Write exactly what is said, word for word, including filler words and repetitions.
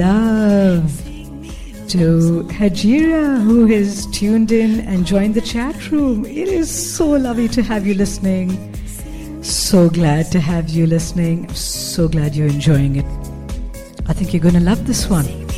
Love to Hajira, who has tuned in and joined the chat room. It is so lovely to have you listening. So glad to have you listening. I'm so glad you're enjoying it. I think you're going to love this one.